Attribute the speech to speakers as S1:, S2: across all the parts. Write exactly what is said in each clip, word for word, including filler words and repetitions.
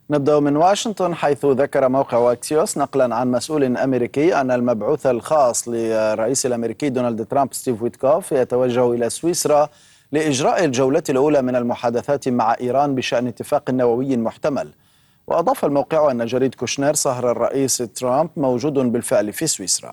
S1: نبدأ من واشنطن، حيث ذكر موقع أكسيوس نقلا عن مسؤول أمريكي أن المبعوث الخاص للرئيس الأمريكي دونالد ترامب ستيف ويتكوف يتوجه إلى سويسرا لإجراء الجولة الأولى من المحادثات مع إيران بشأن اتفاق نووي محتمل. وأضاف الموقع أن جريد كوشنير صهر الرئيس ترامب موجود بالفعل في سويسرا.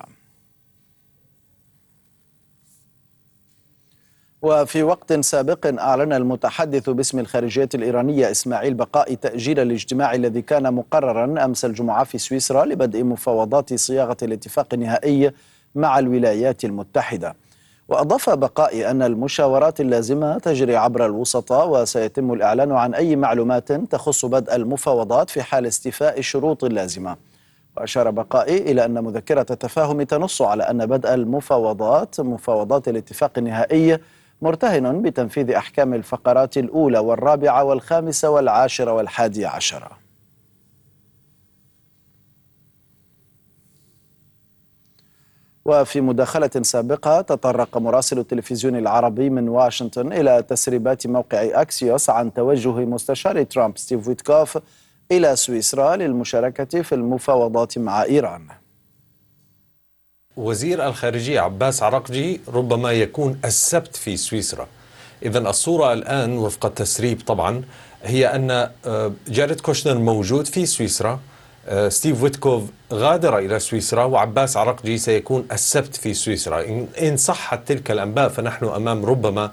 S1: وفي وقت سابق أعلن المتحدث باسم الخارجية الإيرانية إسماعيل بقائي تأجيل الاجتماع الذي كان مقررا أمس الجمعة في سويسرا لبدء مفاوضات صياغة الاتفاق النهائي مع الولايات المتحدة. وأضاف بقائي أن المشاورات اللازمة تجري عبر الوسطاء، وسيتم الإعلان عن أي معلومات تخص بدء المفاوضات في حال استيفاء الشروط اللازمة. وأشار بقائي إلى أن مذكرة التفاهم تنص على أن بدء المفاوضات مفاوضات الاتفاق النهائي مرتهن بتنفيذ أحكام الفقرات الأولى والرابعة والخامسة والعاشرة والحادية عشرة. وفي مداخلة سابقة تطرق مراسل التلفزيون العربي من واشنطن إلى تسريبات موقع أكسيوس عن توجه مستشار ترامب ستيف ويتكوف إلى سويسرا للمشاركة في المفاوضات مع إيران.
S2: وزير الخارجية عباس عراقجي ربما يكون السبت في سويسرا. إذن الصورة الآن وفق التسريب طبعا هي أن جاريد كوشنر موجود في سويسرا، ستيف ويتكوف غادر إلى سويسرا، وعباس عراقجي سيكون السبت في سويسرا. إن صحت تلك الأنباء فنحن أمام ربما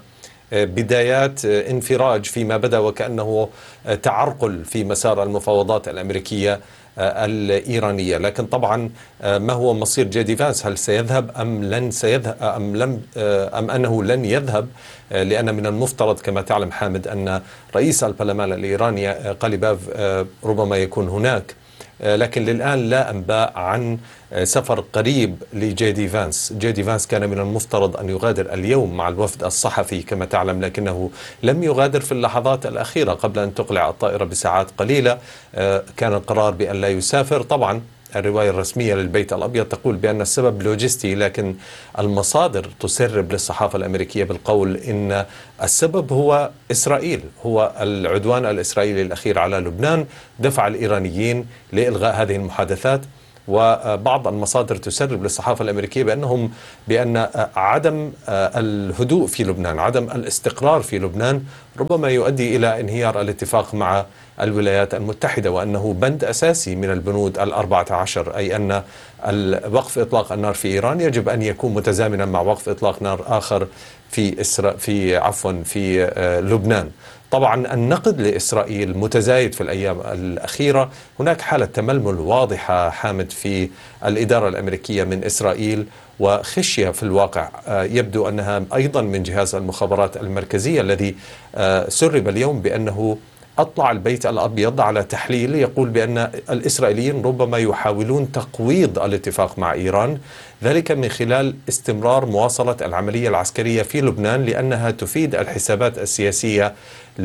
S2: بدايات انفراج فيما بدأ وكأنه تعرقل في مسار المفاوضات الأمريكية الإيرانية. لكن طبعا ما هو مصير جيدي فانس؟ هل سيذهب أم لن سيذهب أم لم أم أنه لن يذهب؟ لأن من المفترض كما تعلم حامد أن رئيس البرلمان الإيراني قليباف ربما يكون هناك، لكن للآن لا أنباء عن سفر قريب لجيدي فانس. جيدي فانس كان من المفترض أن يغادر اليوم مع الوفد الصحفي كما تعلم، لكنه لم يغادر في اللحظات الأخيرة قبل أن تقلع الطائرة بساعات قليلة. كان القرار بأن لا يسافر. طبعا الرواية الرسمية للبيت الأبيض تقول بأن السبب لوجستي، لكن المصادر تسرب للصحافة الأمريكية بالقول إن السبب هو إسرائيل، هو العدوان الإسرائيلي الأخير على لبنان دفع الإيرانيين لإلغاء هذه المحادثات. وبعض المصادر تسرب للصحافة الأمريكية بأنهم بأن عدم الهدوء في لبنان، عدم الاستقرار في لبنان ربما يؤدي إلى انهيار الاتفاق مع الولايات المتحدة، وأنه بند أساسي من البنود الأربعة عشر، أي أن وقف إطلاق النار في إيران يجب أن يكون متزامنا مع وقف إطلاق نار آخر في إسرا في عفوا في لبنان. طبعا النقد لإسرائيل متزايد في الأيام الأخيرة. هناك حالة تململ واضحة حامد في الإدارة الأمريكية من إسرائيل، وخشية في الواقع يبدو أنها أيضا من جهاز المخابرات المركزية الذي سرب اليوم بأنه أطلع البيت الأبيض على تحليل يقول بأن الإسرائيليين ربما يحاولون تقويض الاتفاق مع إيران، ذلك من خلال استمرار مواصلة العملية العسكرية في لبنان، لأنها تفيد الحسابات السياسية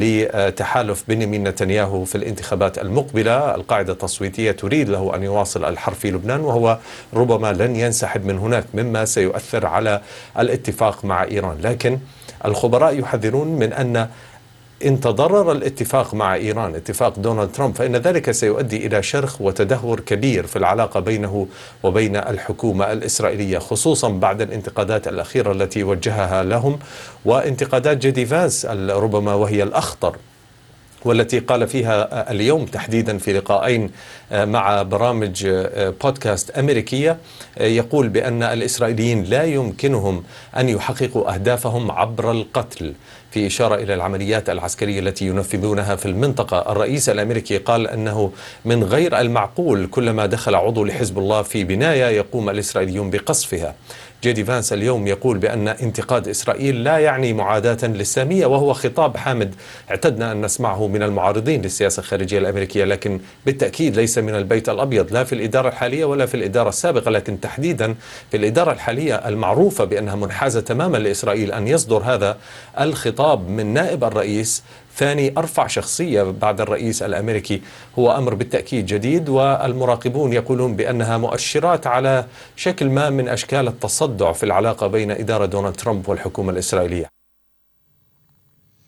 S2: لتحالف بنيامين نتنياهو في الانتخابات المقبلة. القاعدة التصويتية تريد له أن يواصل الحرب في لبنان، وهو ربما لن ينسحب من هناك، مما سيؤثر على الاتفاق مع إيران. لكن الخبراء يحذرون من أن إن تضرر الاتفاق مع إيران، اتفاق دونالد ترامب، فإن ذلك سيؤدي إلى شرخ وتدهور كبير في العلاقة بينه وبين الحكومة الإسرائيلية، خصوصا بعد الانتقادات الأخيرة التي وجهها لهم، وانتقادات جيدي فانس ربما وهي الأخطر، والتي قال فيها اليوم تحديدا في لقاءين مع برامج بودكاست أمريكية، يقول بأن الإسرائيليين لا يمكنهم أن يحققوا أهدافهم عبر القتل، في إشارة إلى العمليات العسكرية التي ينفذونها في المنطقة. الرئيس الأمريكي قال أنه من غير المعقول كلما دخل عضو لحزب الله في بناية يقوم الإسرائيليون بقصفها. جيدي فانس اليوم يقول بأن انتقاد إسرائيل لا يعني معاداة للسامية، وهو خطاب حامد اعتدنا أن نسمعه من المعارضين للسياسة الخارجية الأمريكية، لكن بالتأكيد ليس من البيت الأبيض، لا في الإدارة الحالية ولا في الإدارة السابقة، لكن تحديدا في الإدارة الحالية المعروفة بأنها منحازة تماما لإسرائيل. أن يصدر هذا الخطاب من نائب الرئيس، ثاني أرفع شخصية بعد الرئيس الأمريكي، هو أمر بالتأكيد جديد، والمراقبون يقولون بأنها مؤشرات على شكل ما من أشكال التصدع في العلاقة بين إدارة دونالد ترامب والحكومة الإسرائيلية.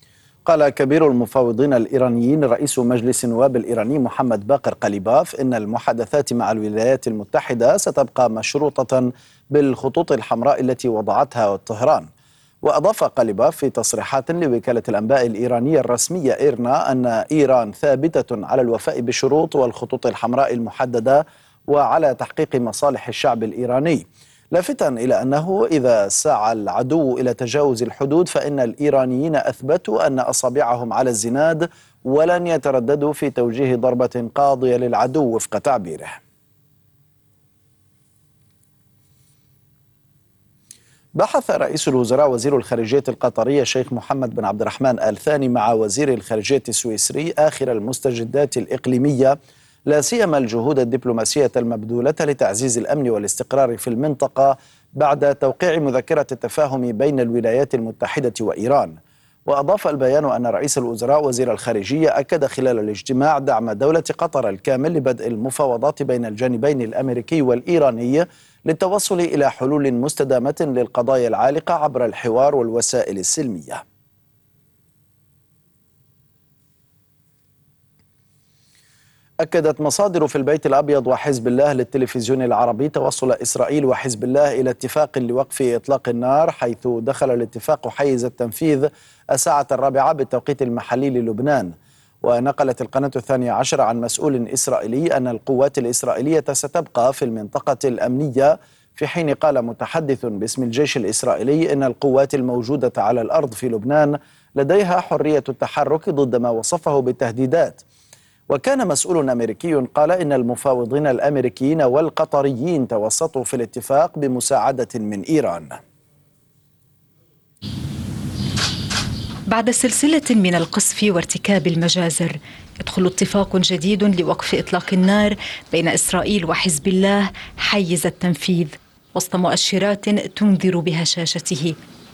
S1: قال كبير المفاوضين الإيرانيين رئيس مجلس النواب الإيراني محمد باقر قليباف إن المحادثات مع الولايات المتحدة ستبقى مشروطة بالخطوط الحمراء التي وضعتها طهران. وأضاف قليباف في تصريحات لوكالة الأنباء الإيرانية الرسمية إيرنا أن إيران ثابتة على الوفاء بالشروط والخطوط الحمراء المحددة وعلى تحقيق مصالح الشعب الإيراني، لافتا إلى أنه إذا سعى العدو إلى تجاوز الحدود فإن الإيرانيين أثبتوا أن أصابعهم على الزناد ولن يترددوا في توجيه ضربة قاضية للعدو وفق تعبيره. بحث رئيس الوزراء وزير الخارجية القطري الشيخ محمد بن عبد الرحمن آل ثاني مع وزير الخارجية السويسري آخر المستجدات الإقليمية، لا سيما الجهود الدبلوماسية المبذولة لتعزيز الأمن والاستقرار في المنطقة بعد توقيع مذكرة التفاهم بين الولايات المتحدة وإيران. وأضاف البيان أن رئيس الوزراء وزير الخارجية أكد خلال الاجتماع دعم دولة قطر الكامل لبدء المفاوضات بين الجانبين الأمريكي والإيراني للتوصل إلى حلول مستدامة للقضايا العالقة عبر الحوار والوسائل السلمية. أكدت مصادر في البيت الأبيض وحزب الله للتلفزيون العربي توصل إسرائيل وحزب الله إلى اتفاق لوقف إطلاق النار، حيث دخل الاتفاق حيز التنفيذ الساعة الرابعة بالتوقيت المحلي للبنان. ونقلت القناة الثانية عشر عن مسؤول إسرائيلي أن القوات الإسرائيلية ستبقى في المنطقة الأمنية، في حين قال متحدث باسم الجيش الإسرائيلي إن القوات الموجودة على الأرض في لبنان لديها حرية التحرك ضد ما وصفه بالتهديدات. وكان مسؤول أمريكي قال إن المفاوضين الأمريكيين والقطريين توسطوا في الاتفاق بمساعدة من إيران.
S3: بعد سلسلة من القصف وارتكاب المجازر، يدخل اتفاق جديد لوقف إطلاق النار بين إسرائيل وحزب الله حيز التنفيذ وسط مؤشرات تنذر بهشاشته.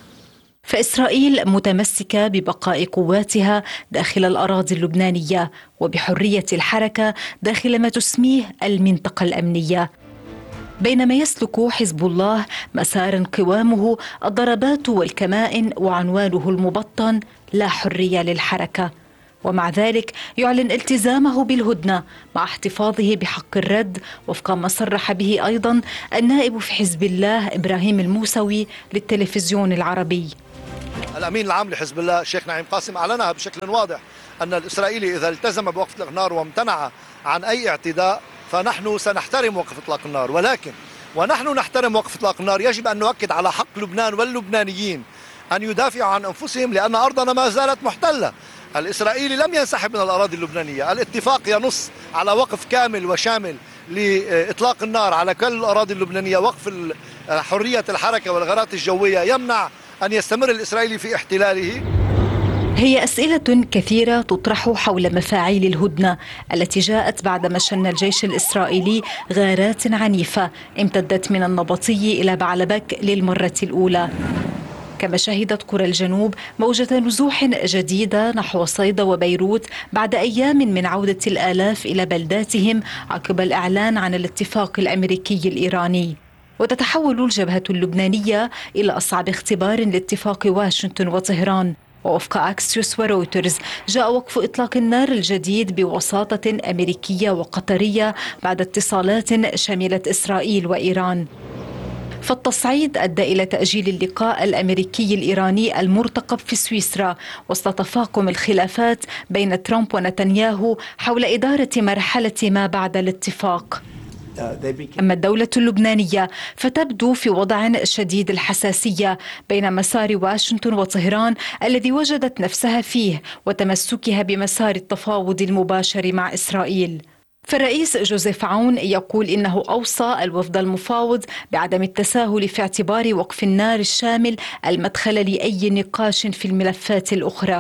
S3: فإسرائيل متمسكة ببقاء قواتها داخل الأراضي اللبنانية وبحرية الحركة داخل ما تسميه المنطقة الأمنية، بينما يسلك حزب الله مسار قوامه الضربات والكمائن وعنوانه المبطن لا حرية للحركة، ومع ذلك يعلن التزامه بالهدنة مع احتفاظه بحق الرد وفق ما صرح به أيضا النائب في حزب الله إبراهيم الموسوي للتلفزيون العربي.
S4: الأمين العام لحزب الله الشيخ نعيم قاسم أعلنها بشكل واضح أن الإسرائيلي إذا التزم بوقف إطلاق النار وامتنع عن أي اعتداء فنحن سنحترم وقف إطلاق النار، ولكن ونحن نحترم وقف إطلاق النار يجب أن نؤكد على حق لبنان واللبنانيين أن يدافعوا عن أنفسهم، لأن أرضنا ما زالت محتلة. الإسرائيلي لم ينسحب من الأراضي اللبنانية، الاتفاق ينص على وقف كامل وشامل لإطلاق النار على كل الأراضي اللبنانية، وقف حرية الحركة والغارات الجوية يمنع أن يستمر الإسرائيلي في احتلاله.
S3: هي أسئلة كثيرة تطرح حول مفاعيل الهدنة التي جاءت بعدما شن الجيش الإسرائيلي غارات عنيفة امتدت من النبطي إلى بعلبك للمرة الأولى، كما شهدت قرى الجنوب موجة نزوح جديدة نحو صيدا وبيروت بعد أيام من عودة الآلاف إلى بلداتهم عقب الإعلان عن الاتفاق الأمريكي الإيراني. وتتحول الجبهة اللبنانية إلى أصعب اختبار لاتفاق واشنطن وطهران. ووفق أكسيوس ورويترز جاء وقف إطلاق النار الجديد بوساطة أمريكية وقطرية بعد اتصالات شملت إسرائيل وإيران. فالتصعيد أدى إلى تأجيل اللقاء الأمريكي الإيراني المرتقب في سويسرا وسط تفاقم الخلافات بين ترامب ونتنياهو حول إدارة مرحلة ما بعد الاتفاق. أما الدولة اللبنانية فتبدو في وضع شديد الحساسية بين مسار واشنطن وطهران الذي وجدت نفسها فيه وتمسكها بمسار التفاوض المباشر مع إسرائيل. فالرئيس جوزيف عون يقول إنه أوصى الوفد المفاوض بعدم التساهل في اعتبار وقف النار الشامل المدخل لأي نقاش في الملفات الأخرى.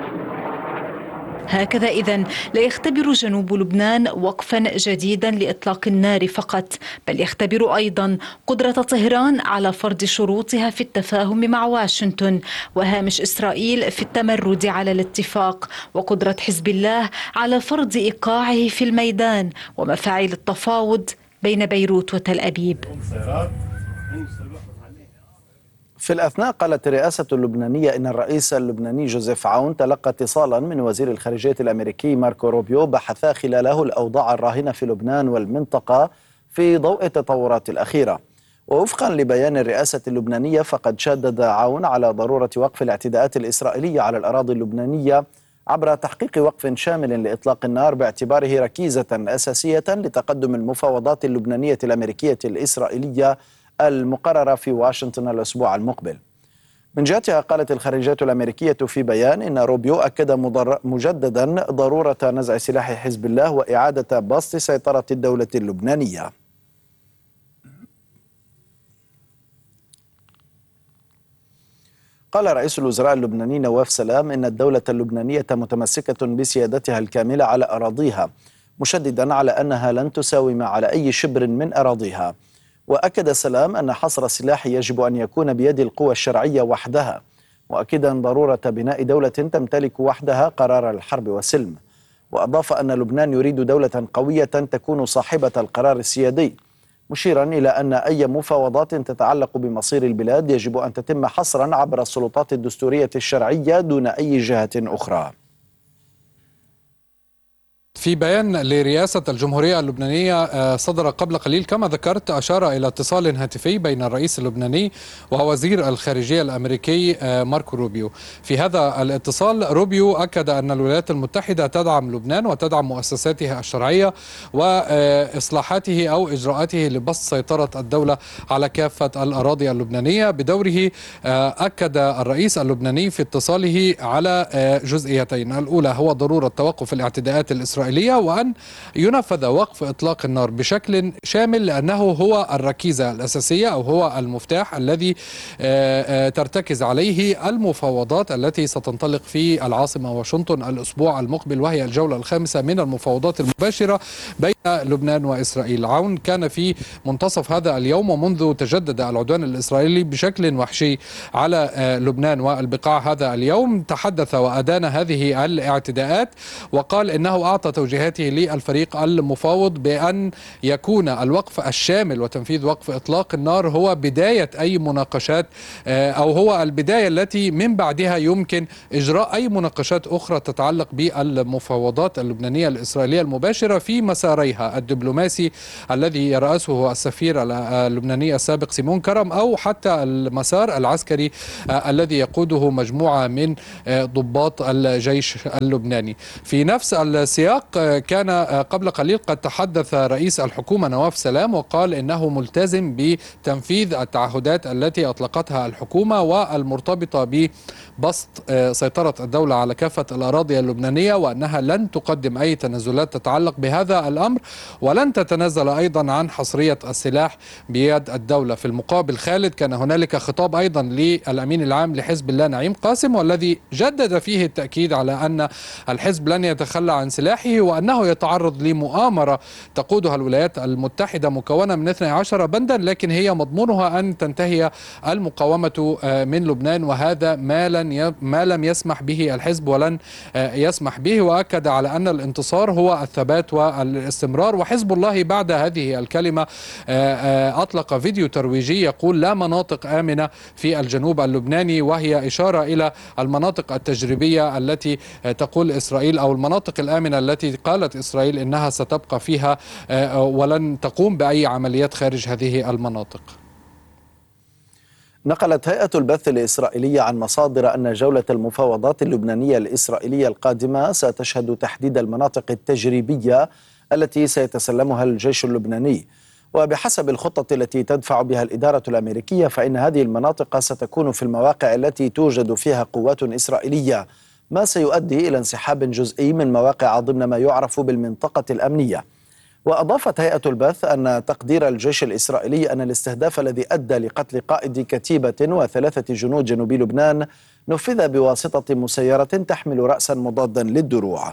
S3: هكذا إذن لا يختبر جنوب لبنان وقفا جديدا لإطلاق النار فقط، بل يختبر أيضا قدرة طهران على فرض شروطها في التفاهم مع واشنطن، وهامش إسرائيل في التمرد على الاتفاق، وقدرة حزب الله على فرض إيقاعه في الميدان، ومفاعيل التفاوض بين بيروت وتل أبيب.
S1: في الأثناء قالت الرئاسة اللبنانية إن الرئيس اللبناني جوزيف عون تلقى اتصالا من وزير الخارجية الأمريكي ماركو روبيو بحثا خلاله الأوضاع الراهنة في لبنان والمنطقة في ضوء التطورات الأخيرة. ووفقا لبيان الرئاسة اللبنانية فقد شدد عون على ضرورة وقف الاعتداءات الإسرائيلية على الأراضي اللبنانية عبر تحقيق وقف شامل لإطلاق النار باعتباره ركيزة أساسية لتقدم المفاوضات اللبنانية الأمريكية الإسرائيلية المقررة في واشنطن الأسبوع المقبل. من جهتها قالت الخارجية الأمريكية في بيان إن روبيو أكد مجددا ضرورة نزع سلاح حزب الله وإعادة بسط سيطرة الدولة اللبنانية. قال رئيس الوزراء اللبناني نواف سلام إن الدولة اللبنانية متمسكة بسيادتها الكاملة على أراضيها، مشددا على أنها لن تساوم على أي شبر من أراضيها. وأكد سلام أن حصر السلاح يجب أن يكون بيد القوى الشرعية وحدها، مؤكدا ضرورة بناء دولة تمتلك وحدها قرار الحرب والسلم. وأضاف أن لبنان يريد دولة قوية تكون صاحبة القرار السيادي، مشيرا إلى أن أي مفاوضات تتعلق بمصير البلاد يجب أن تتم حصرا عبر السلطات الدستورية الشرعية دون أي جهة أخرى.
S5: في بيان لرئاسة الجمهورية اللبنانية صدر قبل قليل كما ذكرت أشار إلى اتصال هاتفي بين الرئيس اللبناني ووزير الخارجية الأمريكي ماركو روبيو. في هذا الاتصال روبيو أكد أن الولايات المتحدة تدعم لبنان وتدعم مؤسساته الشرعية وإصلاحاته أو إجراءاته لبسط سيطرة الدولة على كافة الأراضي اللبنانية. بدوره أكد الرئيس اللبناني في اتصاله على جزئيتين: الأولى هو ضرورة توقف الاعتداءات الإسرائيلية وأن ينفذ وقف إطلاق النار بشكل شامل، لأنه هو الركيزة الأساسية أو هو المفتاح الذي ترتكز عليه المفاوضات التي ستنطلق في العاصمة واشنطن الأسبوع المقبل، وهي الجولة الخامسة من المفاوضات المباشرة بين لبنان وإسرائيل. عون كان في منتصف هذا اليوم ومنذ تجدد العدوان الإسرائيلي بشكل وحشي على لبنان والبقاع هذا اليوم تحدث وأدان هذه الاعتداءات، وقال إنه أعطى توجيهاته للفريق المفاوض بأن يكون الوقف الشامل وتنفيذ وقف إطلاق النار هو بداية أي مناقشات أو هو البداية التي من بعدها يمكن إجراء أي مناقشات أخرى تتعلق بالمفاوضات اللبنانية الإسرائيلية المباشرة في مساريها الدبلوماسي الذي يرأسه السفير اللبناني السابق سيمون كرم، أو حتى المسار العسكري الذي يقوده مجموعة من ضباط الجيش اللبناني. في نفس السياق كان قبل قليل قد تحدث رئيس الحكومة نواف سلام وقال إنه ملتزم بتنفيذ التعهدات التي أطلقتها الحكومة والمرتبطة ببسط سيطرة الدولة على كافة الأراضي اللبنانية، وأنها لن تقدم أي تنازلات تتعلق بهذا الأمر ولن تتنازل أيضا عن حصرية السلاح بيد الدولة. في المقابل خالد كان هنالك خطاب أيضا للأمين العام لحزب الله نعيم قاسم، والذي جدد فيه التأكيد على أن الحزب لن يتخلى عن سلاحه وأنه يتعرض لمؤامرة تقودها الولايات المتحدة مكونة من اثني عشر بندا، لكن هي مضمونها أن تنتهي المقاومة من لبنان، وهذا ما لن ما لم يسمح به الحزب ولن يسمح به. وأكد على أن الانتصار هو الثبات والاستمرار. وحزب الله بعد هذه الكلمة أطلق فيديو ترويجي يقول لا مناطق آمنة في الجنوب اللبناني، وهي إشارة إلى المناطق التجريبية التي تقول إسرائيل أو المناطق الآمنة التي قالت إسرائيل إنها ستبقى فيها ولن تقوم بأي عمليات خارج هذه المناطق.
S1: نقلت هيئة البث الإسرائيلية عن مصادر أن جولة المفاوضات اللبنانية الإسرائيلية القادمة ستشهد تحديد المناطق التجريبية التي سيتسلمها الجيش اللبناني. وبحسب الخطة التي تدفع بها الإدارة الأمريكية فإن هذه المناطق ستكون في المواقع التي توجد فيها قوات إسرائيلية، ما سيؤدي إلى انسحاب جزئي من مواقع ضمن ما يعرف بالمنطقة الأمنية. وأضافت هيئة البث أن تقدير الجيش الإسرائيلي أن الاستهداف الذي أدى لقتل قائد كتيبة وثلاثة جنود جنوب لبنان نفذ بواسطة مسيرة تحمل رأسا مضادا للدروع.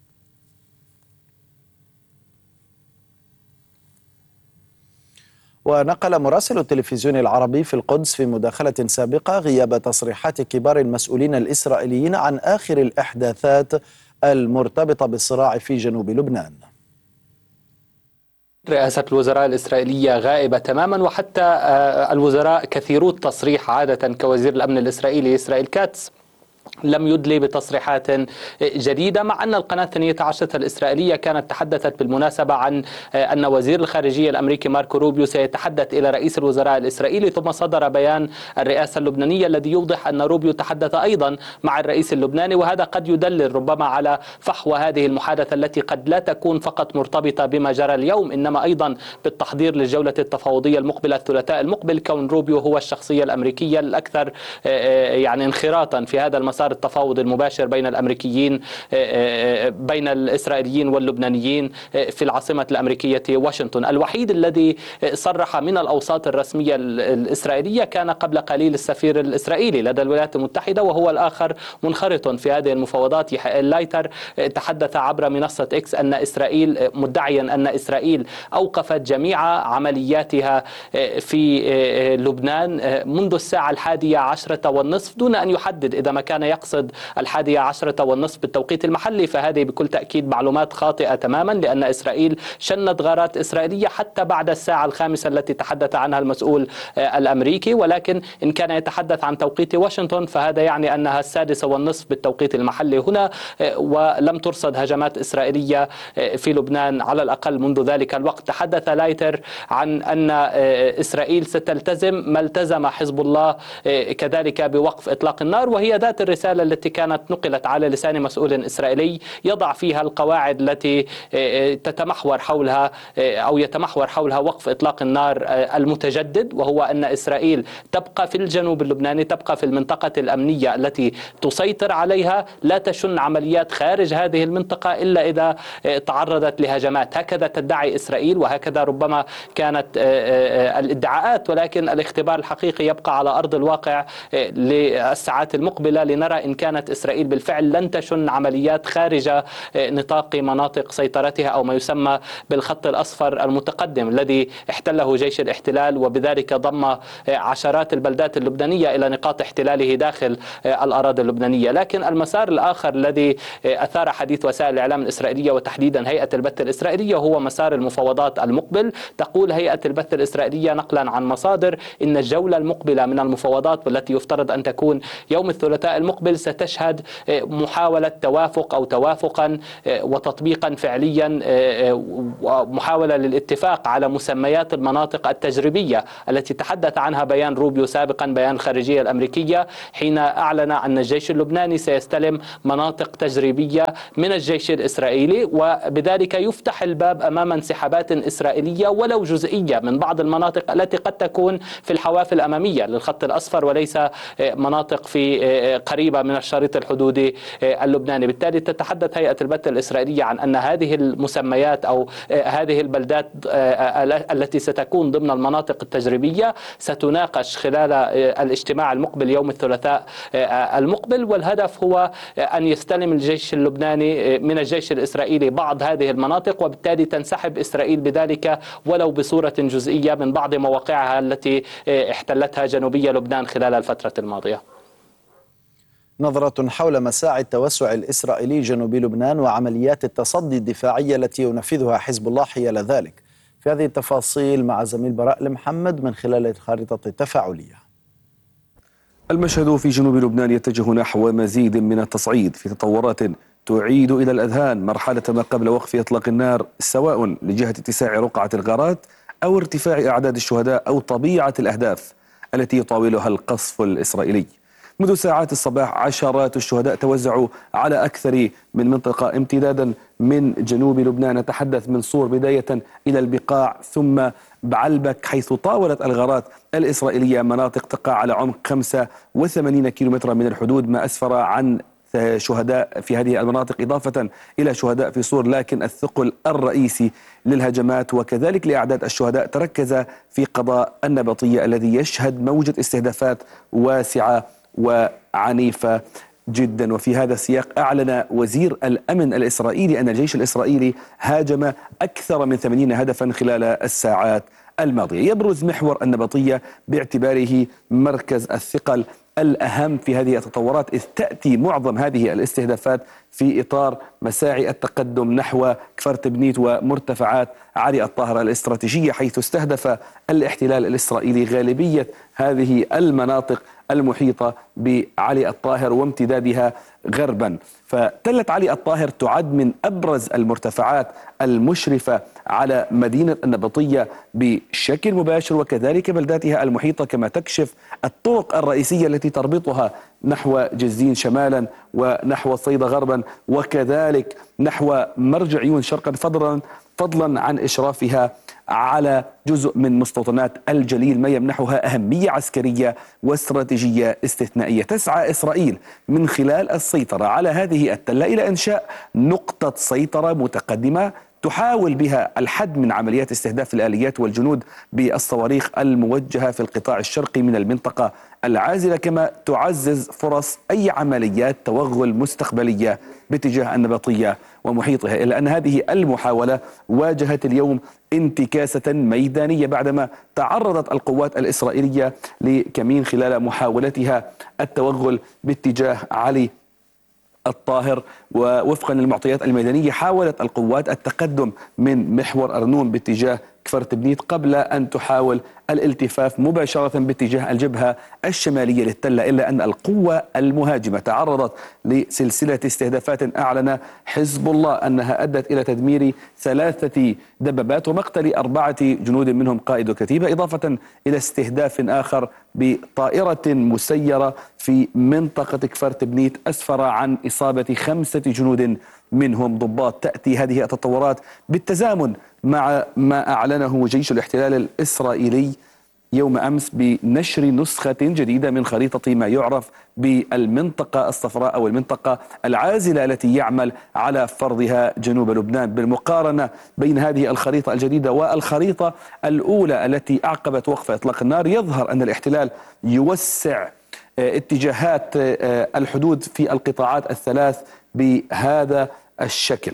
S1: ونقل مراسل التلفزيون العربي في القدس في مداخلة سابقة غياب تصريحات كبار المسؤولين الإسرائيليين عن آخر الإحداثات المرتبطة بالصراع في جنوب لبنان.
S6: رئاسة الوزراء الإسرائيلية غائبة تماما، وحتى الوزراء كثيرو التصريح عادة كوزير الأمن الإسرائيلي إسرائيل كاتس لم يدلي بتصريحات جديدة، مع أن القناة الثانية عشرة الإسرائيلية كانت تحدثت بالمناسبة عن أن وزير الخارجية الأمريكي ماركو روبيو سيتحدث إلى رئيس الوزراء الإسرائيلي، ثم صدر بيان الرئاسة اللبنانية الذي يوضح أن روبيو تحدث أيضا مع الرئيس اللبناني، وهذا قد يدلل ربما على فحوى هذه المحادثة التي قد لا تكون فقط مرتبطة بما جرى اليوم، إنما أيضا بالتحضير للجولة التفاوضية المقبلة الثلاثاء المقبل، كون روبيو هو الشخصية الأمريكية الأكثر يعني انخراطا في هذا المسار التفاوض المباشر بين الأمريكيين بين الإسرائيليين واللبنانيين في العاصمة الأمريكية واشنطن. الوحيد الذي صرح من الأوساط الرسمية الإسرائيلية كان قبل قليل السفير الإسرائيلي لدى الولايات المتحدة، وهو الآخر منخرط في هذه المفاوضات. يحيى لايتر تحدث عبر منصة إكس أن إسرائيل مدعيا أن إسرائيل أوقفت جميع عملياتها في لبنان منذ الساعة الحادية عشرة والنصف، دون أن يحدد إذا ما كان يقصد الحادية عشرة والنصف بالتوقيت المحلي، فهذه بكل تأكيد معلومات خاطئة تماما، لأن إسرائيل شنت غارات إسرائيلية حتى بعد الساعة الخامسة التي تحدث عنها المسؤول الأمريكي، ولكن إن كان يتحدث عن توقيت واشنطن فهذا يعني أنها السادسة والنصف بالتوقيت المحلي هنا، ولم ترصد هجمات إسرائيلية في لبنان على الأقل منذ ذلك الوقت. تحدث لايتر عن أن إسرائيل ستلتزم ما التزم حزب الله كذلك بوقف إطلاق النار، وهي ذات الرسالة التي كانت نقلت على لسان مسؤول إسرائيلي يضع فيها القواعد التي تتمحور حولها أو يتمحور حولها وقف إطلاق النار المتجدد، وهو أن إسرائيل تبقى في الجنوب اللبناني، تبقى في المنطقة الأمنية التي تسيطر عليها، لا تشن عمليات خارج هذه المنطقة إلا إذا تعرضت لهجمات. هكذا تدعي إسرائيل وهكذا ربما كانت الادعاءات، ولكن الاختبار الحقيقي يبقى على أرض الواقع للساعات المقبلة لنرى إن كانت إسرائيل بالفعل لن تشن عمليات خارج نطاق مناطق سيطرتها أو ما يسمى بالخط الأصفر المتقدم الذي احتله جيش الاحتلال، وبذلك ضم عشرات البلدات اللبنانية إلى نقاط احتلاله داخل الأراضي اللبنانية. لكن المسار الآخر الذي أثار حديث وسائل الإعلام الإسرائيلية وتحديدا هيئة البث الإسرائيلية هو مسار المفاوضات المقبل. تقول هيئة البث الإسرائيلية نقلا عن مصادر إن الجولة المقبلة من المفاوضات والتي يفترض أن تكون يوم الثلاثاء المقبل ستشهد محاولة توافق أو توافقا وتطبيقا فعليا ومحاولة للاتفاق على مسميات المناطق التجريبية التي تحدث عنها بيان روبيو سابقا، بيان الخارجية الأمريكية، حين أعلن أن الجيش اللبناني سيستلم مناطق تجريبية من الجيش الإسرائيلي، وبذلك يفتح الباب أمام انسحابات إسرائيلية ولو جزئية من بعض المناطق التي قد تكون في الحواف الأمامية للخط الأصفر وليس مناطق في قريبة من الشريط الحدودي اللبناني. بالتالي تتحدث هيئة البث الإسرائيلية عن أن هذه المسميات أو هذه البلدات التي ستكون ضمن المناطق التجريبية ستناقش خلال الاجتماع المقبل يوم الثلاثاء المقبل، والهدف هو أن يستلم الجيش اللبناني من الجيش الإسرائيلي بعض هذه المناطق، وبالتالي تنسحب إسرائيل بذلك ولو بصورة جزئية من بعض مواقعها التي احتلتها جنوبية لبنان خلال الفترة الماضية.
S1: نظرة حول مساعي التوسع الإسرائيلي جنوب لبنان وعمليات التصدي الدفاعية التي ينفذها حزب الله حيال ذلك. في هذه التفاصيل مع زميل براء المحمد من خلال الخارطة التفاعلية.
S7: المشهد في جنوب لبنان يتجه نحو مزيد من التصعيد في تطورات تعيد إلى الأذهان مرحلة ما قبل وقف إطلاق النار، سواء لجهة اتساع رقعة الغارات أو ارتفاع أعداد الشهداء أو طبيعة الأهداف التي يطاولها القصف الإسرائيلي. منذ ساعات الصباح عشرات الشهداء توزعوا على أكثر من منطقة امتدادا من جنوب لبنان، نتحدث من صور بداية إلى البقاع ثم بعلبك، حيث طاولت الغارات الإسرائيلية مناطق تقع على عمق خمسة وثمانين كيلومترا من الحدود، ما أسفر عن شهداء في هذه المناطق إضافة إلى شهداء في صور. لكن الثقل الرئيسي للهجمات وكذلك لأعداد الشهداء تركز في قضاء النبطية الذي يشهد موجة استهدافات واسعة وعنيفة جدا. وفي هذا السياق أعلن وزير الأمن الإسرائيلي أن الجيش الإسرائيلي هاجم أكثر من ثمانين هدفا خلال الساعات الماضية. يبرز محور النبطية باعتباره مركز الثقل الأهم في هذه التطورات، إذ تأتي معظم هذه الاستهدافات في إطار مساعي التقدم نحو كفر تبنيت ومرتفعات علي الطاهر الاستراتيجية، حيث استهدف الاحتلال الإسرائيلي غالبية هذه المناطق المحيطة بعلي الطاهر وامتدادها غربا. فتلة علي الطاهر تعد من أبرز المرتفعات المشرفة على مدينة النبطية بشكل مباشر، وكذلك بلداتها المحيطة، كما تكشف الطرق الرئيسية التي تربطها نحو جزين شمالا ونحو صيدا غربا، وكذلك نحو مرج عيون شرقا، فضلا فضلا عن إشرافها على جزء من مستوطنات الجليل، ما يمنحها أهمية عسكرية واستراتيجية استثنائية. تسعى إسرائيل من خلال السيطرة على هذه التلة إلى إنشاء نقطة سيطرة متقدمة تحاول بها الحد من عمليات استهداف الآليات والجنود بالصواريخ الموجهة في القطاع الشرقي من المنطقة العازلة، كما تعزز فرص أي عمليات توغل مستقبلية باتجاه النبطية ومحيطها. إلا أن هذه المحاولة واجهت اليوم انتكاسة ميدانية بعدما تعرضت القوات الإسرائيلية لكمين خلال محاولتها التوغل باتجاه علي الطاهر. ووفقا للمعطيات الميدانية حاولت القوات التقدم من محور أرنون باتجاه كفر تبنيت قبل أن تحاول الالتفاف مباشرة باتجاه الجبهة الشمالية للتلة، إلا أن القوة المهاجمة تعرضت لسلسلة استهدافات أعلن حزب الله أنها أدت إلى تدمير ثلاثة دبابات ومقتل أربعة جنود منهم قائد كتيبة، إضافة إلى استهداف آخر بطائرة مسيرة في منطقة كفر تبنيت أسفر عن إصابة خمسة جنود منهم ضباط. تأتي هذه التطورات بالتزامن مع ما أعلنه جيش الاحتلال الإسرائيلي يوم أمس بنشر نسخة جديدة من خريطة ما يعرف بالمنطقة الصفراء أو المنطقة العازلة التي يعمل على فرضها جنوب لبنان. بالمقارنة بين هذه الخريطة الجديدة والخريطة الأولى التي أعقبت وقف إطلاق النار، يظهر أن الاحتلال يوسع اتجاهات الحدود في القطاعات الثلاث بهذا الشكل.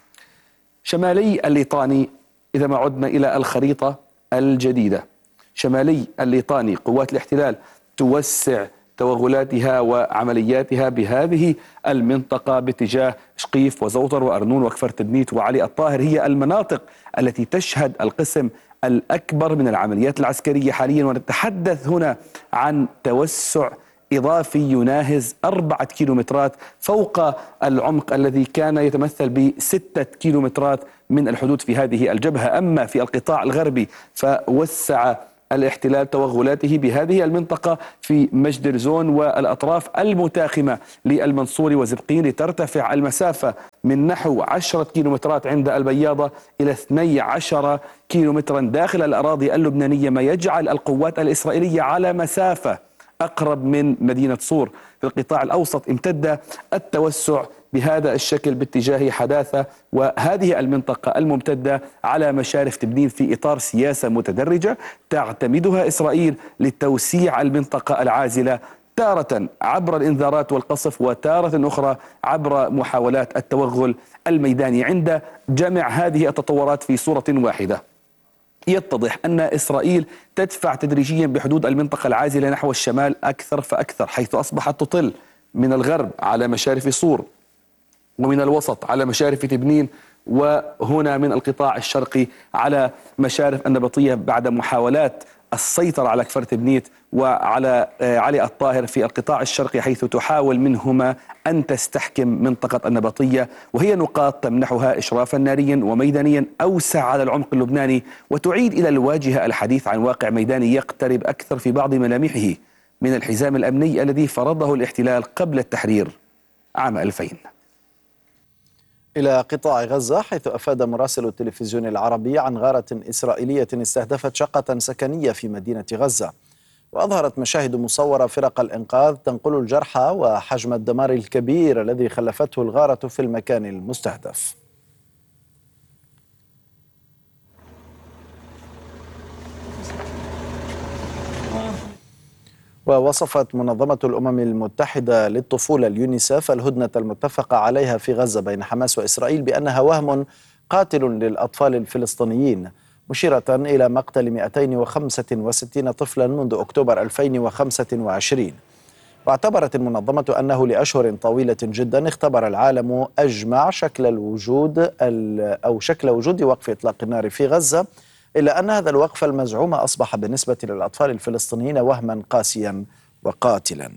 S7: شمالي الليطاني، إذا ما عدنا إلى الخريطة الجديدة، شمالي الليطاني قوات الاحتلال توسع توغلاتها وعملياتها بهذه المنطقة باتجاه شقيف وزوطر وأرنون وكفر تبنيت وعلي الطاهر. هي المناطق التي تشهد القسم الأكبر من العمليات العسكرية حاليا، ونتحدث هنا عن توسع إضافي يناهز أربعة كيلومترات فوق العمق الذي كان يتمثل بستة كيلومترات من الحدود في هذه الجبهة. أما في القطاع الغربي فوسع الاحتلال توغلاته بهذه المنطقة في مجدر زون والأطراف المتاخمة للمنصور وزبقين، لترتفع المسافة من نحو عشرة كيلومترات عند البياضة إلى اثني عشر كيلومترا داخل الأراضي اللبنانية، ما يجعل القوات الإسرائيلية على مسافة أقرب من مدينة صور. في القطاع الأوسط امتد التوسع بهذا الشكل باتجاه حداثة، وهذه المنطقة الممتدة على مشارف تبنين في إطار سياسة متدرجة تعتمدها إسرائيل لتوسيع المنطقة العازلة، تارة عبر الإنذارات والقصف وتارة أخرى عبر محاولات التوغل الميداني. عند جمع هذه التطورات في صورة واحدة يتضح أن إسرائيل تدفع تدريجيا بحدود المنطقة العازلة نحو الشمال أكثر فأكثر، حيث أصبحت تطل من الغرب على مشارف صور، ومن الوسط على مشارف تبنين، وهنا من القطاع الشرقي على مشارف النبطية بعد محاولات السيطرة على كفر تبنيت وعلى علي الطاهر في القطاع الشرقي، حيث تحاول منهما أن تستحكم منطقة النبطية، وهي نقاط تمنحها إشرافا ناريا وميدانيا أوسع على العمق اللبناني، وتعيد إلى الواجهة الحديث عن واقع ميداني يقترب أكثر في بعض ملامحه من الحزام الأمني الذي فرضه الاحتلال قبل التحرير عام ألفين.
S1: إلى قطاع غزة، حيث أفاد مراسل التلفزيون العربي عن غارة إسرائيلية استهدفت شقة سكنية في مدينة غزة، وأظهرت مشاهد مصورة فرق الإنقاذ تنقل الجرحى وحجم الدمار الكبير الذي خلفته الغارة في المكان المستهدف. ووصفت منظمة الأمم المتحدة للطفولة اليونيسف الهدنة المتفق عليها في غزة بين حماس وإسرائيل بأنها وهم قاتل للأطفال الفلسطينيين، مشيرة إلى مقتل مئتين وخمسة وستين طفلا منذ أكتوبر ألفين وخمسة وعشرين. واعتبرت المنظمة أنه لأشهر طويلة جدا اختبر العالم أجمع شكل الوجود أو شكل وجود وقف إطلاق النار في غزة، إلا أن هذا الوقف المزعوم أصبح بالنسبة للأطفال الفلسطينيين وهما قاسيا وقاتلا.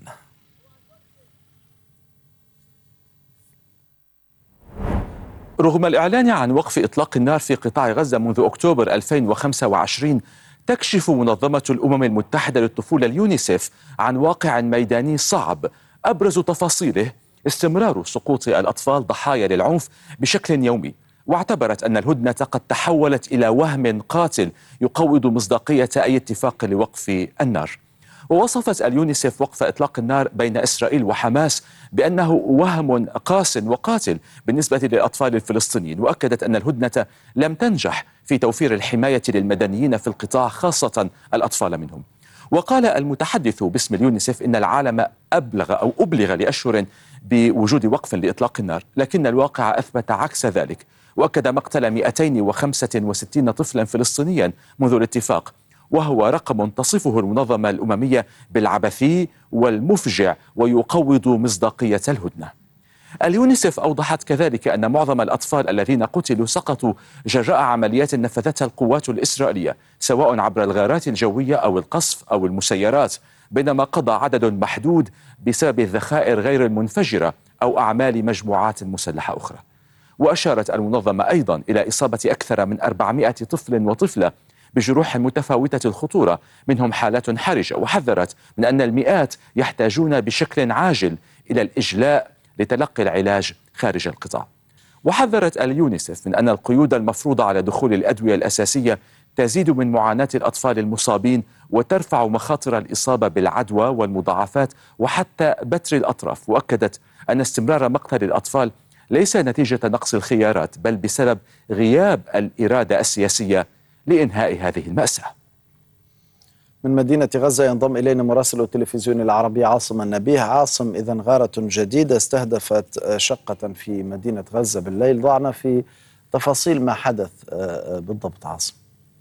S8: رغم الإعلان عن وقف إطلاق النار في قطاع غزة منذ أكتوبر ألفين وخمسة وعشرين، تكشف منظمة الأمم المتحدة للطفولة اليونيسيف عن واقع ميداني صعب أبرز تفاصيله استمرار سقوط الأطفال ضحايا للعنف بشكل يومي، واعتبرت أن الهدنة قد تحولت إلى وهم قاتل يقوض مصداقية أي اتفاق لوقف النار. ووصفت اليونيسيف وقف إطلاق النار بين إسرائيل وحماس بأنه وهم قاس وقاتل بالنسبة للأطفال الفلسطينيين، وأكدت أن الهدنة لم تنجح في توفير الحماية للمدنيين في القطاع خاصة الأطفال منهم. وقال المتحدث باسم اليونيسيف إن العالم أبلغ أو أبلغ لأشهر بوجود وقف لإطلاق النار، لكن الواقع أثبت عكس ذلك، وأكد مقتل مئتين وخمسة وستين طفلا فلسطينيا منذ الاتفاق، وهو رقم تصفه المنظمة الأممية بالعبثي والمفجع ويقوض مصداقية الهدنة. اليونيسيف أوضحت كذلك أن معظم الأطفال الذين قتلوا سقطوا جراء عمليات نفذتها القوات الإسرائيلية سواء عبر الغارات الجوية أو القصف أو المسيرات، بينما قضى عدد محدود بسبب الذخائر غير المنفجرة أو أعمال مجموعات مسلحة أخرى. وأشارت المنظمة أيضا إلى إصابة أكثر من أربعمائة طفل وطفلة بجروح متفاوتة الخطورة منهم حالات حرجة، وحذرت من أن المئات يحتاجون بشكل عاجل إلى الإجلاء لتلقي العلاج خارج القطاع. وحذرت اليونيسيف من أن القيود المفروضة على دخول الأدوية الأساسية تزيد من معاناة الأطفال المصابين وترفع مخاطر الإصابة بالعدوى والمضاعفات وحتى بتر الأطراف. وأكدت أن استمرار مقتل الأطفال ليس نتيجة نقص الخيارات بل بسبب غياب الإرادة السياسية لإنهاء هذه المأساة.
S1: من مدينة غزة ينضم إلينا مراسل التلفزيون العربي عاصم النبيه. عاصم، إذن غارة جديدة استهدفت شقة في مدينة غزة بالليل، ضعنا في تفاصيل ما حدث بالضبط عاصم.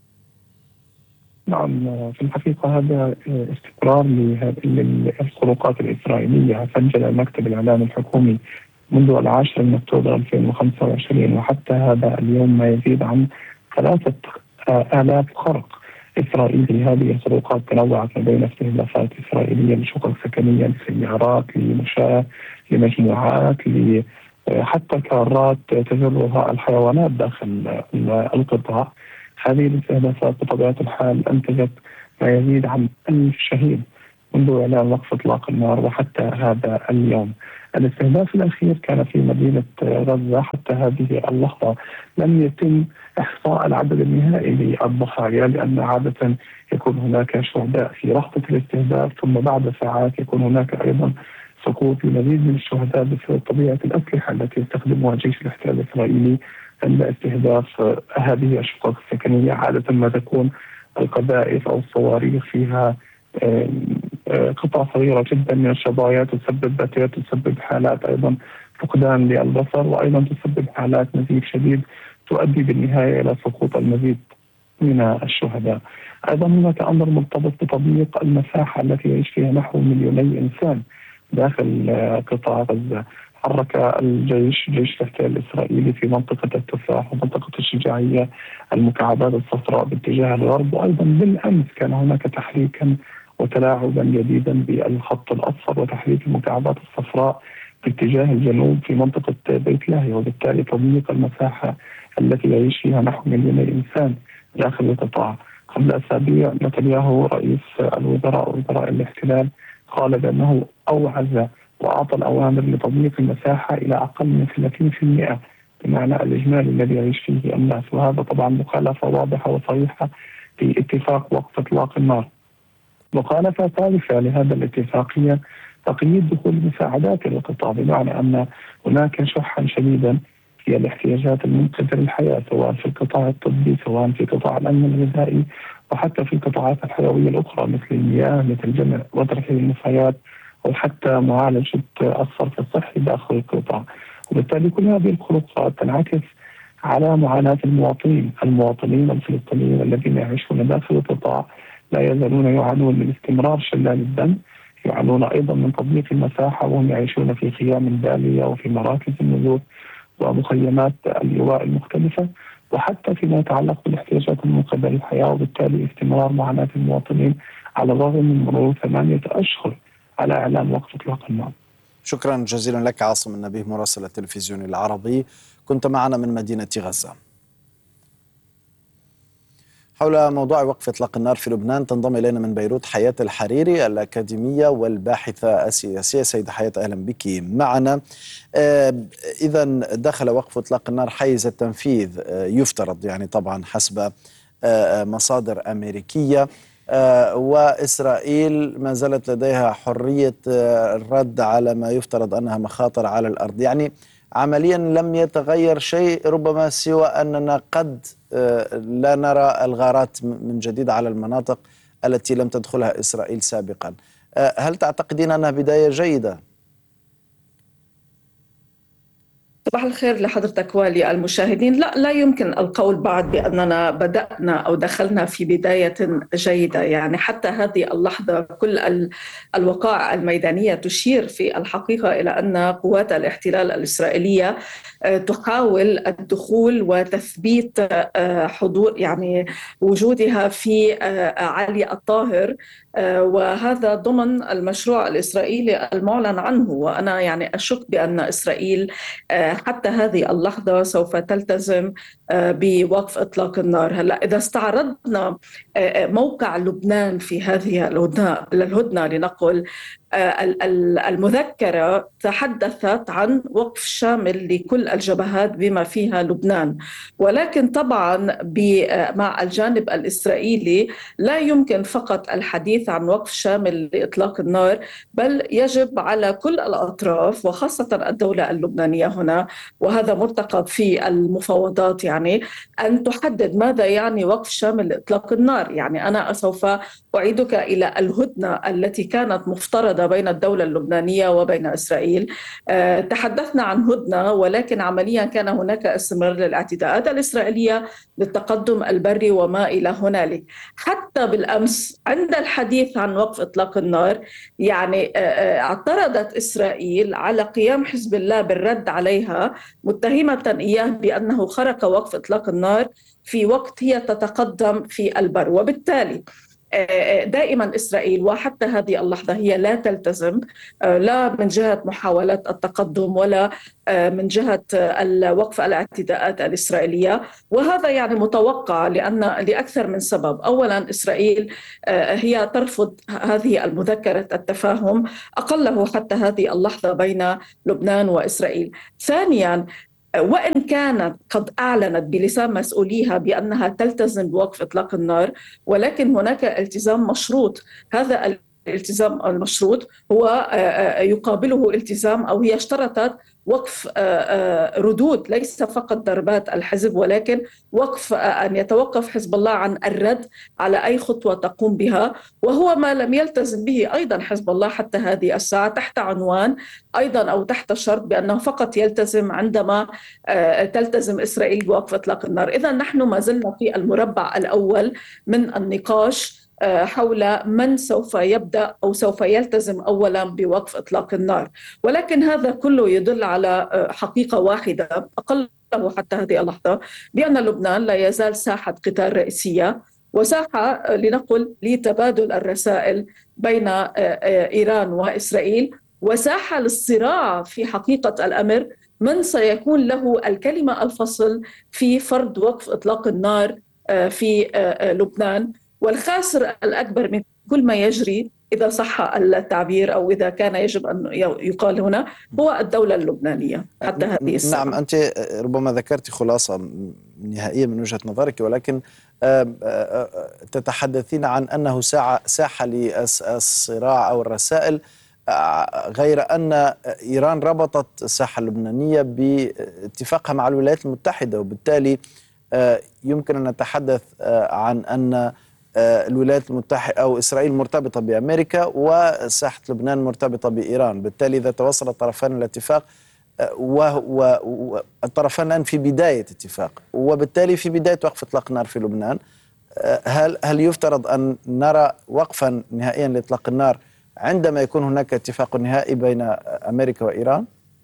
S9: نعم، في الحقيقة هذا استقرار للخروقات الإسرائيلية. سجل المكتب الإعلامي الحكومي منذ العاشر من أكتوبر ألفين وخمسة وعشرين وحتى هذا اليوم ما يزيد عن ثلاثة آلاف خرق إسرائيلي. هذه الخروقات تنوعت ما بين استهدافات إسرائيلية لشقق سكنية، لسيارات، لمشاة، لمجموعات، حتى كارات تجرها الحيوانات داخل القطاع. هذه الاستهدافات بطبيعة الحال أنتجت ما يزيد عن ألف شهيد منذ إعلان وقف إطلاق النار وحتى هذا اليوم. الاستهداف الأخير كان في مدينة غزة. حتى هذه اللحظة لم يتم إحصاء العدد النهائي للضحايا، لأن عادة يكون هناك شهداء في لحظة الاستهداف ثم بعد ساعات يكون هناك أيضا سقوط لمزيد من الشهداء بسبب طبيعة الأسلحة التي يستخدمها جيش الاحتلال الإسرائيلي عند استهداف هذه الشقق السكنية. عادة ما تكون القذائف أو الصواريخ فيها قطع صغيرة جدا من الشظايا تسبب بتر، تسبب حالات أيضا فقدان للبصر، وأيضا تسبب حالات نزيف شديد تؤدي بالنهاية إلى سقوط المزيد من الشهداء. أيضا هناك أمر مرتبط بتضييق المساحة التي يعيش فيها نحو مليوني إنسان داخل قطاع غزة. حرك الجيش جيش الاحتلال الإسرائيلي في منطقة التفاح ومنطقة الشجاعية المكعبات الصفراء باتجاه الغرب، وأيضا بالأمس كان هناك تحريكا وتلاعبا جديدا بالخط الأصفر وتحريك المكعبات الصفراء باتجاه الجنوب في منطقة بيت لاهي، وبالتالي تضييق المساحة التي يعيش فيها نحو مليوني إنسان داخل القطاع. قبل أسابيع نتنياهو رئيس الوزراء وزراء الاحتلال قال بأنه أوعز وأعطى الأوامر لتضييق المساحة إلى أقل من ثلاثين بالمئة بمعنى الإجمالي الذي يعيش فيه الناس، وهذا طبعا مخالفة واضحة وصريحة لاتفاق وقف إطلاق النار. مخالفة ثالثة لهذا الاتفاق هي تقييد دخول المساعدات إلى القطاع، بمعنى أن هناك شحا شديدا في الاحتياجات المنقذة للحياة سواء في القطاع الطبي سواء في قطاع الأمن الغذائي وحتى في القطاعات الحيوية الأخرى مثل المياه مثل جمع وترحيل النفايات أو حتى معالجة الصرف الصحي داخل القطاع. وبالتالي كل هذه الخروقات تنعكس على معاناة المواطنين المواطنين الفلسطينيين الذين يعيشون داخل القطاع لا يزالون يعانون من استمرار شلال الدم، يعانون أيضا من تضييق المساحة، وهم يعيشون في خيام بالية وفي مراكز النزوح ومخيمات اللواء المختلفة، وحتى فيما يتعلق بالاحتياجات المنقذة للحياة، وبالتالي استمرار معاناة المواطنين على الرغم من مرور ثمانية أشهر على إعلان وقف إطلاق النار.
S1: شكرا جزيلا لك عاصم النبيه مراسل التلفزيون العربي، كنت معنا من مدينة غزة. حول موضوع وقف إطلاق النار في لبنان تنضم إلينا من بيروت حياة الحريري الأكاديمية والباحثة السياسية. سيدة حياة أهلا بك معنا. إذا دخل وقف إطلاق النار حيز التنفيذ يفترض، يعني طبعا حسب مصادر أمريكية، وإسرائيل ما زالت لديها حرية الرد على ما يفترض أنها مخاطر على الأرض. يعني عمليا لم يتغير شيء، ربما سوى أننا قد لا نرى الغارات من جديد على المناطق التي لم تدخلها إسرائيل سابقا. هل تعتقدين أنها بداية جيدة؟
S10: صباح الخير لحضرتك وللمشاهدين. لا لا يمكن القول بعد بأننا بدأنا أو دخلنا في بداية جيدة. يعني حتى هذه اللحظة كل الوقائع الميدانية تشير في الحقيقة إلى أن قوات الاحتلال الإسرائيلية تحاول الدخول وتثبيت حضور يعني وجودها في علي الطاهر، وهذا ضمن المشروع الإسرائيلي المعلن عنه. وأنا يعني أشك بأن إسرائيل حتى هذه اللحظة سوف تلتزم بوقف إطلاق النار. هلا إذا استعرضنا موقع لبنان في هذه الهدنة لنقل، المذكرة تحدثت عن وقف شامل لكل الجبهات بما فيها لبنان، ولكن طبعا مع الجانب الإسرائيلي لا يمكن فقط الحديث عن وقف شامل لإطلاق النار، بل يجب على كل الأطراف وخاصة الدولة اللبنانية هنا، وهذا مرتقب في المفاوضات، يعني أن تحدد ماذا يعني وقف شامل لإطلاق النار. يعني أنا سوف أعيدك إلى الهدنة التي كانت مفترضة بين الدولة اللبنانية وبين إسرائيل. أه تحدثنا عن هدنة، ولكن عمليا كان هناك استمرار للاعتداءات الإسرائيلية للتقدم البري وما إلى هنالك. حتى بالأمس عند الحديث عن وقف إطلاق النار يعني أه اعترضت إسرائيل على قيام حزب الله بالرد عليها، متهمة إياه بأنه خرق وقف إطلاق النار في وقت هي تتقدم في البر. وبالتالي دائما إسرائيل وحتى هذه اللحظة هي لا تلتزم لا من جهة محاولات التقدم ولا من جهة وقف الاعتداءات الإسرائيلية، وهذا يعني متوقع لأن لأكثر من سبب. أولا إسرائيل هي ترفض هذه المذكرة التفاهم أقله حتى هذه اللحظة بين لبنان وإسرائيل. ثانيا وإن كانت قد أعلنت بلسان مسؤوليها بأنها تلتزم بوقف إطلاق النار، ولكن هناك التزام مشروط. هذا الالتزام المشروط هو يقابله التزام أو هي اشترطت وقف ردود، ليس فقط ضربات الحزب، ولكن وقف أن يتوقف حزب الله عن الرد على أي خطوة تقوم بها، وهو ما لم يلتزم به أيضا حزب الله حتى هذه الساعة، تحت عنوان أيضا أو تحت شرط بأنه فقط يلتزم عندما تلتزم إسرائيل بوقف إطلاق النار. إذا نحن ما زلنا في المربع الأول من النقاش حول من سوف يبدأ أو سوف يلتزم أولا بوقف إطلاق النار، ولكن هذا كله يدل على حقيقة واحدة أقله حتى هذه اللحظة، بأن لبنان لا يزال ساحة قتال رئيسية وساحة لنقل لتبادل الرسائل بين إيران وإسرائيل، وساحة للصراع في حقيقة الأمر من سيكون له الكلمة الفصل في فرض وقف إطلاق النار في لبنان. والخاسر الأكبر من كل ما يجري إذا صح التعبير أو إذا كان يجب أن يقال هنا هو الدولة اللبنانية حتى هذه الساعة.
S1: نعم، أنت ربما ذكرت خلاصة نهائية من وجهة نظرك، ولكن تتحدثين عن أنه ساحة للصراع أو الرسائل، غير أن إيران ربطت الساحة اللبنانية باتفاقها مع الولايات المتحدة، وبالتالي يمكن أن نتحدث عن أن الولايات المتحدة أو إسرائيل مرتبطة بأمريكا وساحة لبنان مرتبطة بإيران. بالتالي إذا توصل الطرفان الاتفاق والطرفان الآن في بداية اتفاق، وبالتالي في بداية وقف إطلاق النار في لبنان، هل هل يفترض أن نرى وقفا نهائيا لإطلاق النار عندما يكون هناك اتفاق نهائي بين أمريكا وإيران؟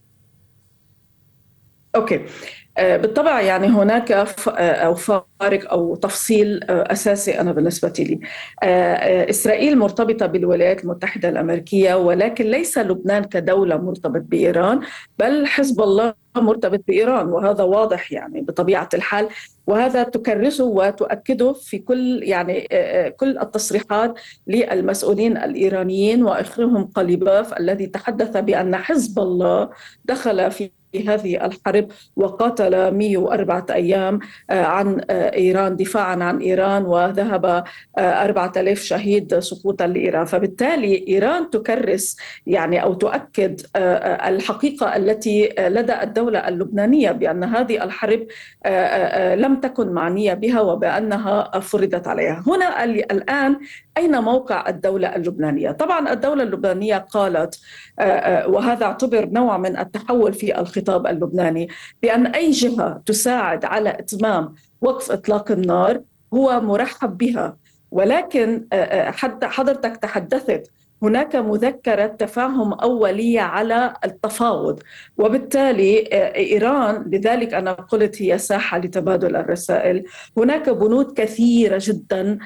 S10: أوكي، بالطبع يعني هناك أو فارق أو تفصيل أساسي أنا بالنسبة لي. إسرائيل مرتبطة بالولايات المتحدة الأمريكية، ولكن ليس لبنان كدولة مرتبط بإيران، بل حزب الله مرتبط بإيران، وهذا واضح يعني بطبيعة الحال، وهذا تكرسه وتؤكده في كل يعني كل التصريحات للمسؤولين الإيرانيين، وآخرهم قليباف الذي تحدث بأن حزب الله دخل في هذه الحرب وقاتل مئة وأربعة أيام عن إيران دفاعا عن إيران، وذهب أربعة آلاف شهيد سقوطا لإيران. فبالتالي إيران تكرس يعني أو تؤكد الحقيقة التي لدى الدولة اللبنانية بأن هذه الحرب لم تكن معنية بها وبأنها فرضت عليها. هنا الآن أين موقع الدولة اللبنانية؟ طبعا الدولة اللبنانية قالت، وهذا اعتبر نوع من التحول في الخطاب اللبناني، بأن أي جهة تساعد على إتمام وقف إطلاق النار هو مرحب بها. ولكن حتى حضرتك تحدثت، هناك مذكرة تفاهم أولية على التفاوض، وبالتالي إيران، لذلك أنا قلت هي ساحة لتبادل الرسائل. هناك بنود كثيرة جدا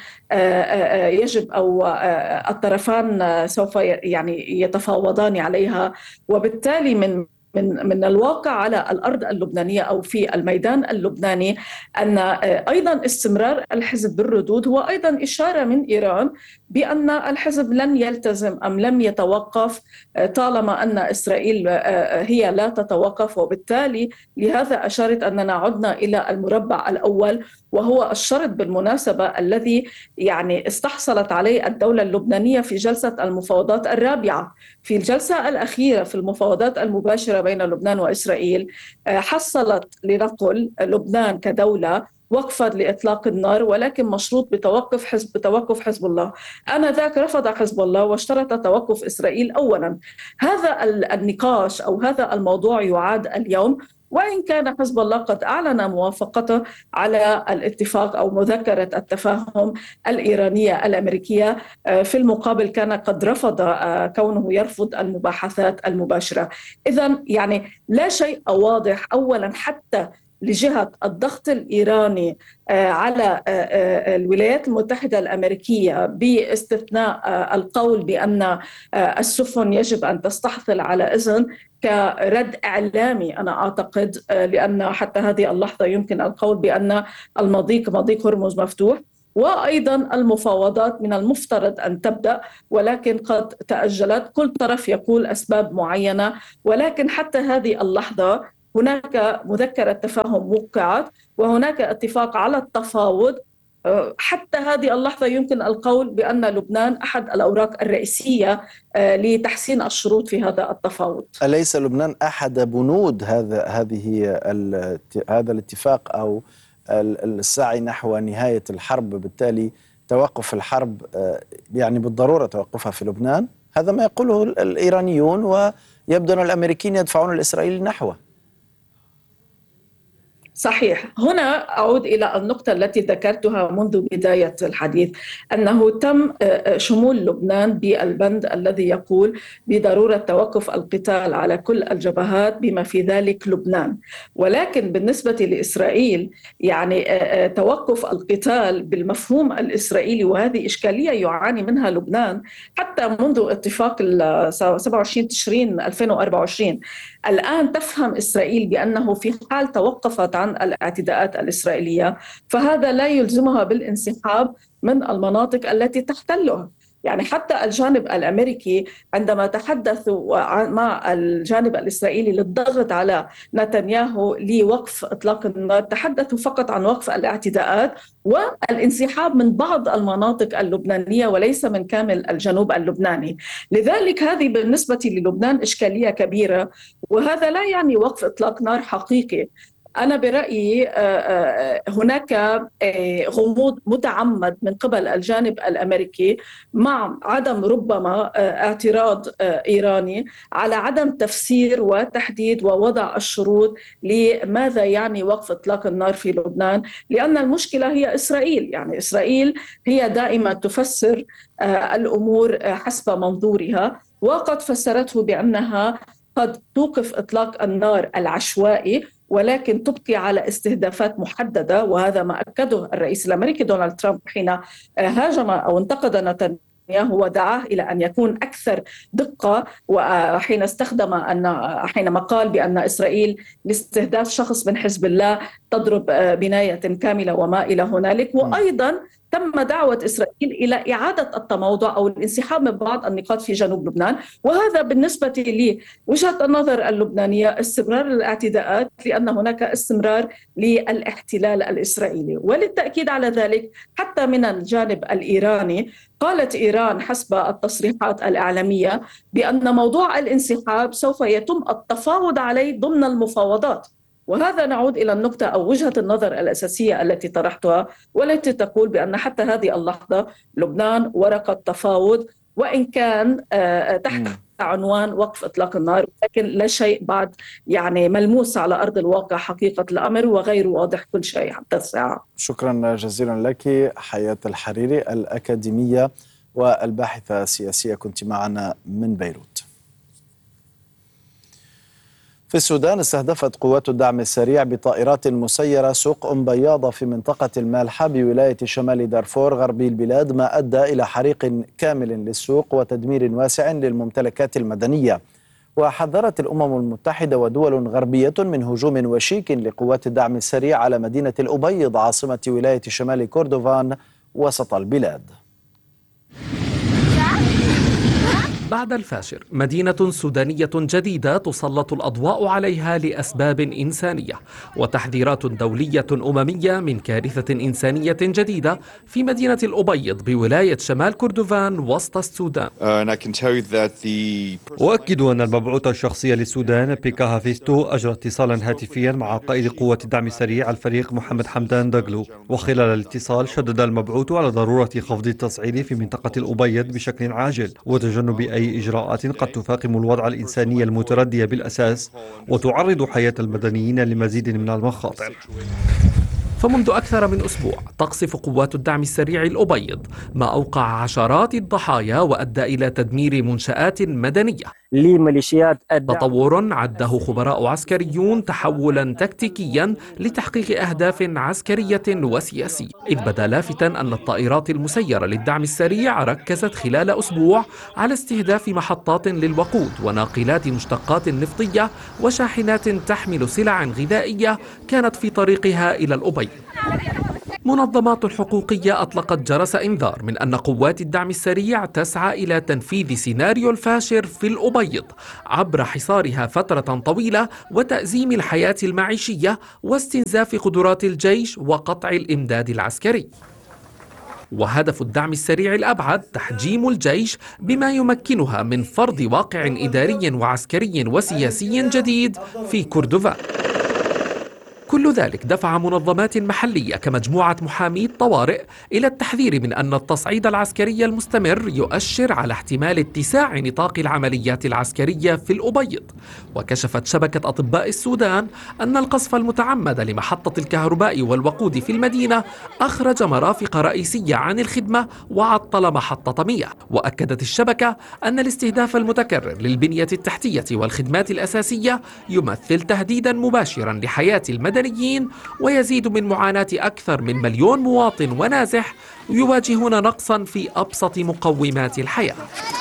S10: يجب أو الطرفان سوف يعني يتفاوضان عليها، وبالتالي من من من الواقع على الأرض اللبنانية أو في الميدان اللبناني أن أيضا استمرار الحزب بالردود هو أيضا إشارة من إيران بأن الحزب لن يلتزم أم لم يتوقف طالما أن إسرائيل هي لا تتوقف. وبالتالي لهذا أشارت أننا عدنا إلى المربع الأول، وهو الشرط بالمناسبة الذي يعني استحصلت عليه الدولة اللبنانية في جلسة المفاوضات الرابعة. في الجلسة الأخيرة في المفاوضات المباشرة بين لبنان وإسرائيل حصلت لنقل لبنان كدولة وقفا لإطلاق النار، ولكن مشروط بتوقف حزب بتوقف حزب الله. آنذاك رفض حزب الله واشترط توقف إسرائيل أولا. هذا النقاش أو هذا الموضوع يعاد اليوم، وإن كان حزب الله قد أعلن موافقته على الاتفاق أو مذكرة التفاهم الإيرانية الأمريكية، في المقابل كان قد رفض كونه يرفض المباحثات المباشرة. إذن يعني لا شيء واضح أولا حتى لجهة الضغط الإيراني على الولايات المتحدة الأمريكية، باستثناء القول بأن السفن يجب أن تستحصل على إذن كرد إعلامي. أنا أعتقد لأن حتى هذه اللحظة يمكن القول بأن المضيق مضيق هرمز مفتوح، وأيضا المفاوضات من المفترض أن تبدأ ولكن قد تأجلت. كل طرف يقول أسباب معينة، ولكن حتى هذه اللحظة هناك مذكرة تفاهم وقعت وهناك اتفاق على التفاوض. حتى هذه اللحظة يمكن القول بأن لبنان أحد الأوراق الرئيسية لتحسين الشروط في هذا التفاوض.
S1: أليس لبنان أحد بنود هذا هذه هذا الاتفاق أو السعي نحو نهاية الحرب؟ بالتالي توقف الحرب يعني بالضرورة توقفها في لبنان، هذا ما يقوله الإيرانيون، ويبدو أن الأمريكيين يدفعون الإسرائيلي نحوه.
S10: صحيح. هنا أعود إلى النقطة التي ذكرتها منذ بداية الحديث، أنه تم شمول لبنان بالبند الذي يقول بضرورة توقف القتال على كل الجبهات بما في ذلك لبنان. ولكن بالنسبة لإسرائيل يعني توقف القتال بالمفهوم الإسرائيلي، وهذه إشكالية يعاني منها لبنان حتى منذ اتفاق سبعة وعشرين تشرين ألفين وأربعة وعشرين. الآن تفهم إسرائيل بأنه في حال توقفت عن الاعتداءات الإسرائيلية فهذا لا يلزمها بالانسحاب من المناطق التي تحتلها. يعني حتى الجانب الأمريكي عندما تحدثوا مع الجانب الإسرائيلي للضغط على نتنياهو لوقف إطلاق النار، تحدثوا فقط عن وقف الاعتداءات والانسحاب من بعض المناطق اللبنانية وليس من كامل الجنوب اللبناني. لذلك هذه بالنسبة للبنان إشكالية كبيرة، وهذا لا يعني وقف إطلاق نار حقيقي. أنا برأيي هناك غموض متعمد من قبل الجانب الأمريكي مع عدم ربما اعتراض إيراني على عدم تفسير وتحديد ووضع الشروط لماذا يعني وقف إطلاق النار في لبنان، لأن المشكلة هي إسرائيل. يعني إسرائيل هي دائما تفسر الأمور حسب منظورها، وقد فسرته بأنها قد توقف إطلاق النار العشوائي ولكن تبقي على استهدافات محددة، وهذا ما أكده الرئيس الأمريكي دونالد ترامب حين هاجم أو انتقد نتنياهو ودعاه إلى أن يكون أكثر دقة، وحين استخدم أن حينما قال بأن إسرائيل لاستهداف شخص من حزب الله تضرب بناية كاملة وما إلى هنالك. وأيضا تم دعوة إسرائيل إلى إعادة التموضع أو الانسحاب من بعض النقاط في جنوب لبنان، وهذا بالنسبة لوجهة النظر اللبنانية استمرار الاعتداءات، لأن هناك استمرار للاحتلال الإسرائيلي. وللتأكيد على ذلك حتى من الجانب الإيراني، قالت إيران حسب التصريحات الإعلامية بأن موضوع الانسحاب سوف يتم التفاوض عليه ضمن المفاوضات، وهذا نعود إلى النقطة أو وجهة النظر الأساسية التي طرحتها، والتي تقول بأن حتى هذه اللحظة لبنان ورقة تفاوض، وإن كان تحت عنوان وقف إطلاق النار، لكن لا شيء بعد يعني ملموس على أرض الواقع حقيقة الأمر، وغير واضح كل شيء حتى الساعة.
S1: شكرا جزيلا لك حياة الحريري الأكاديمية والباحثة السياسية، كنت معنا من بيروت. في السودان استهدفت قوات الدعم السريع بطائرات مسيرة سوق أم بياضة في منطقة المالحة بولاية شمال دارفور غربي البلاد، ما أدى إلى حريق كامل للسوق وتدمير واسع للممتلكات المدنية. وحذرت الأمم المتحدة ودول غربية من هجوم وشيك لقوات الدعم السريع على مدينة الأبيض عاصمة ولاية شمال كردفان وسط البلاد.
S11: بعد الفاشر، مدينة سودانية جديدة تسلط الأضواء عليها لأسباب إنسانية، وتحذيرات دولية أممية من كارثة إنسانية جديدة في مدينة الأبيض بولاية شمال كردفان وسط السودان.
S12: أؤكد أن المبعوث الشخصي للسودان بيكا هافيستو أجرى اتصالا هاتفيا مع قائد قوة الدعم السريع الفريق محمد حمدان داغلو، وخلال الاتصال شدد المبعوث على ضرورة خفض التصعيد في منطقة الأبيض بشكل عاجل وتجنب أي أي إجراءات قد تفاقم الوضع الإنساني المتردي بالأساس وتعرض حياة المدنيين لمزيد من المخاطر.
S11: فمنذ أكثر من أسبوع تقصف قوات الدعم السريع الأبيض، ما أوقع عشرات الضحايا وأدى إلى تدمير منشآت مدنية.
S13: لميليشيات
S11: تطور عده خبراء عسكريون تحولا تكتيكيا لتحقيق أهداف عسكرية وسياسية، إذ بدا لافتا أن الطائرات المسيرة للدعم السريع ركزت خلال أسبوع على استهداف محطات للوقود وناقلات مشتقات نفطية وشاحنات تحمل سلع غذائية كانت في طريقها إلى الأبيض. منظمات حقوقية أطلقت جرس إنذار من أن قوات الدعم السريع تسعى إلى تنفيذ سيناريو الفاشر في الأبيض عبر حصارها فترة طويلة وتأزيم الحياة المعيشية واستنزاف قدرات الجيش وقطع الإمداد العسكري. وهدف الدعم السريع الأبعد تحجيم الجيش بما يمكنها من فرض واقع إداري وعسكري وسياسي جديد في كردفان. كل ذلك دفع منظمات محلية كمجموعة محامي الطوارئ إلى التحذير من أن التصعيد العسكري المستمر يؤشر على احتمال اتساع نطاق العمليات العسكرية في الأبيض. وكشفت شبكة أطباء السودان أن القصف المتعمد لمحطة الكهرباء والوقود في المدينة أخرج مرافق رئيسية عن الخدمة وعطل محطة مياه. وأكدت الشبكة أن الاستهداف المتكرر للبنية التحتية والخدمات الأساسية يمثل تهديدا مباشرا لحياة المدنيين، ويزيد من معاناة أكثر من مليون مواطن ونازح يواجهون نقصا في أبسط مقومات الحياة.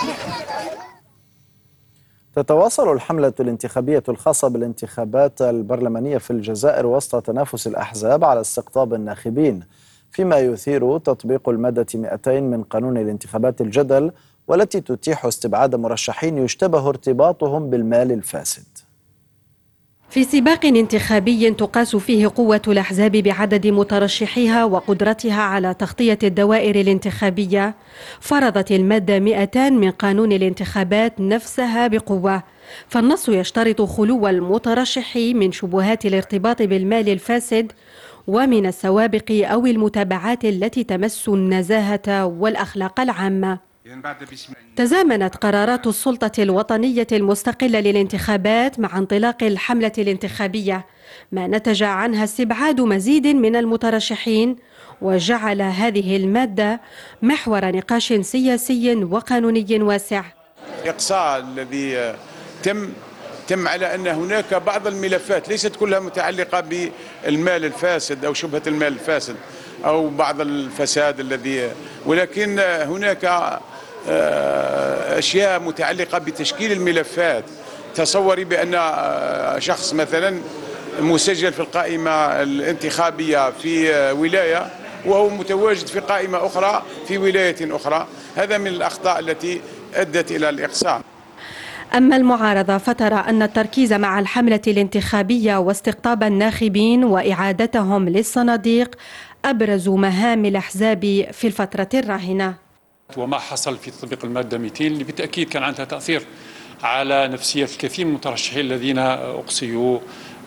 S1: تتواصل الحملة الانتخابية الخاصة بالانتخابات البرلمانية في الجزائر وسط تنافس الأحزاب على استقطاب الناخبين، فيما يثير تطبيق المادة مئتين من قانون الانتخابات الجدل، والتي تتيح استبعاد مرشحين يشتبه ارتباطهم بالمال الفاسد.
S13: في سباق انتخابي تقاس فيه قوة الأحزاب بعدد مترشحيها وقدرتها على تغطية الدوائر الانتخابية، فرضت المادة مئتين من قانون الانتخابات نفسها بقوة، فالنص يشترط خلو المترشح من شبهات الارتباط بالمال الفاسد ومن السوابق أو المتابعات التي تمس النزاهة والأخلاق العامة. تزامنت قرارات السلطة الوطنية المستقلة للانتخابات مع انطلاق الحملة الانتخابية، ما نتج عنها استبعاد مزيد من المترشحين، وجعل هذه المادة محور نقاش سياسي وقانوني واسع.
S14: الإقصاء الذي تم تم على أن هناك بعض الملفات ليست كلها متعلقة بالمال الفاسد أو شبهة المال الفاسد أو بعض الفساد الذي، ولكن هناك أشياء متعلقة بتشكيل الملفات. تصوري بأن شخص مثلا مسجل في القائمة الانتخابية في ولاية وهو متواجد في قائمة أخرى في ولاية أخرى، هذا من الأخطاء التي أدت إلى الإقصاء.
S13: أما المعارضة فترى أن التركيز مع الحملة الانتخابية واستقطاب الناخبين وإعادتهم للصناديق أبرز مهام الأحزاب في الفترة الراهنة.
S15: وما حصل في تطبيق المادة مئتين اللي بالتأكيد كان عندها تأثير على نفسية الكثير من المترشحين الذين أقصيوا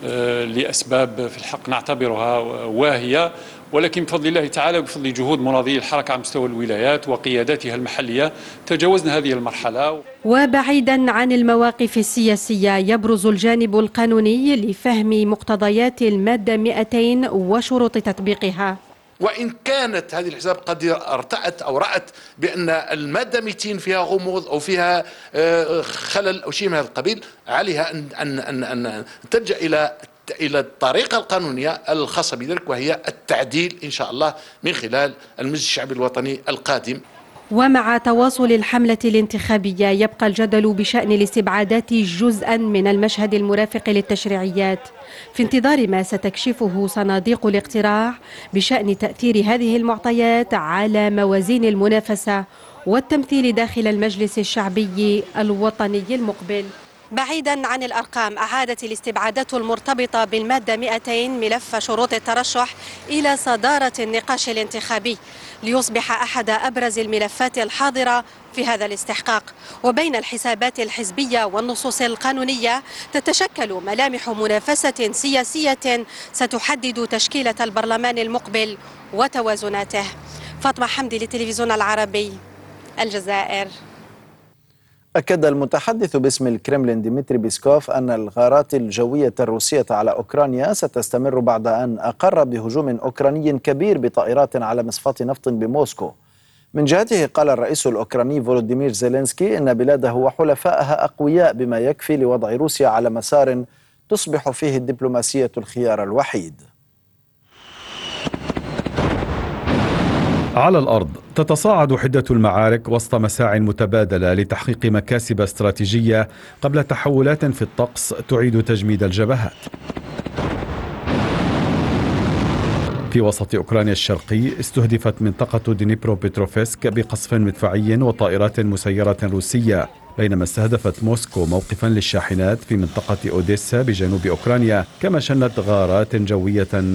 S15: لأسباب في الحق نعتبرها واهية، ولكن بفضل الله تعالى وبفضل جهود مناضلي الحركة على مستوى الولايات وقياداتها المحلية تجاوزنا هذه المرحلة.
S13: وبعيدا عن المواقف السياسية يبرز الجانب القانوني لفهم مقتضيات المادة مئتين وشروط تطبيقها.
S16: وإن كانت هذه الأحزاب قد ارتأت أو رأت بأن المادة مئتين فيها غموض أو فيها خلل أو شيء من هذا القبيل، عليها أن أن أن أن تلجأ إلى إلى الطريقة القانونية الخاصة بذلك، وهي التعديل إن شاء الله من خلال المجلس الشعبي الوطني القادم.
S13: ومع تواصل الحملة الانتخابية يبقى الجدل بشأن الاستبعادات جزءا من المشهد المرافق للتشريعيات، في انتظار ما ستكشفه صناديق الاقتراع بشأن تأثير هذه المعطيات على موازين المنافسة والتمثيل داخل المجلس الشعبي الوطني المقبل. بعيدا عن الأرقام، أعادت الاستبعادات المرتبطة بالمادة مئتين ملف شروط الترشح إلى صدارة النقاش الانتخابي، ليصبح أحد أبرز الملفات الحاضرة في هذا الاستحقاق. وبين الحسابات الحزبية والنصوص القانونية تتشكل ملامح منافسة سياسية ستحدد تشكيلة البرلمان المقبل وتوازناته. فاطمة حمدي للتلفزيون العربي، الجزائر.
S1: أكد المتحدث باسم الكرملين ديمتري بيسكوف أن الغارات الجوية الروسية على أوكرانيا ستستمر بعد أن أقر بهجوم أوكراني كبير بطائرات على مصفاة نفط بموسكو. من جهته قال الرئيس الأوكراني فولوديمير زيلينسكي إن بلاده وحلفائها أقوياء بما يكفي لوضع روسيا على مسار تصبح فيه الدبلوماسية الخيار الوحيد.
S17: على الأرض تتصاعد حدة المعارك وسط مساع متبادلة لتحقيق مكاسب استراتيجية قبل تحولات في الطقس تعيد تجميد الجبهات. في وسط أوكرانيا الشرقي استهدفت منطقة دينيبرو بيتروفسك بقصف مدفعي وطائرات مسيرة روسية، بينما استهدفت موسكو موقفا للشاحنات في منطقة أوديسا بجنوب أوكرانيا، كما شنت غارات جوية